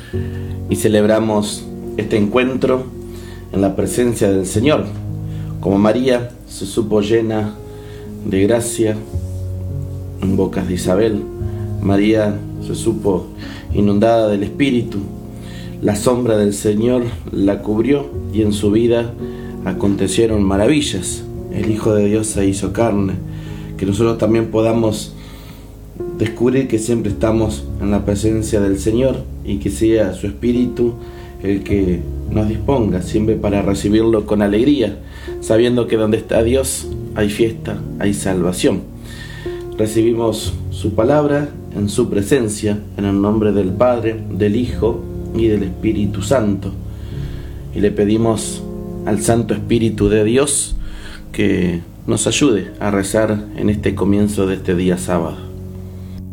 y celebramos este encuentro en la presencia del Señor. Como María se supo llena de gracia en bocas de Isabel, María se supo inundada del Espíritu. La sombra del Señor la cubrió y en su vida acontecieron maravillas. El Hijo de Dios se hizo carne. Que nosotros también podamos descubrir que siempre estamos en la presencia del Señor y que sea su Espíritu el que nos disponga siempre para recibirlo con alegría, sabiendo que donde está Dios hay fiesta, hay salvación. Recibimos su palabra en su presencia, en el nombre del Padre, del Hijo y del Espíritu Santo. Y le pedimos al Santo Espíritu de Dios que nos ayude a rezar en este comienzo de este día sábado.